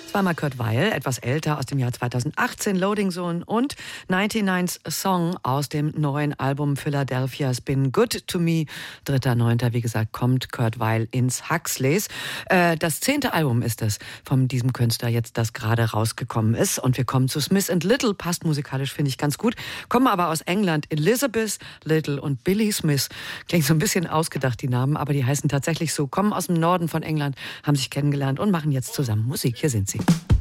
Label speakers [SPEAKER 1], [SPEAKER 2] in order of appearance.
[SPEAKER 1] Zweimal Kurt Weill, etwas älter, aus dem Jahr 2018, Loading Zone, und 99's Song aus dem neuen Album Philadelphia's Been Good to Me. 3.9., wie gesagt, kommt Kurt Weill ins Huxleys. Das 10. Album ist es von diesem Künstler jetzt, das gerade rausgekommen ist. Und wir kommen zu Smith & Little, passt musikalisch, finde ich, ganz gut. Kommen aber aus England. Elizabeth Little und Billy Smith. Klingt so ein bisschen ausgedacht, die Namen, aber die heißen tatsächlich so. Kommen aus dem Norden von England, haben sich kennengelernt und machen jetzt zusammen Musik. Hier sind sie.